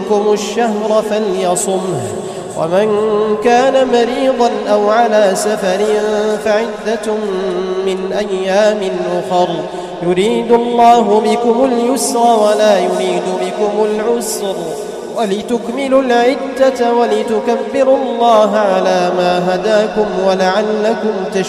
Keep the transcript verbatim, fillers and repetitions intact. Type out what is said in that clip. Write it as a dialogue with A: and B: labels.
A: منكم الشهر فليصمه، ومن كان مريضا أو على سفر فعدة من أيام أخر، يريد الله بكم اليسر ولا يريد بكم العسر، ولتكملوا العدة ولتكبروا الله على ما هداكم ولعلكم تشكرون.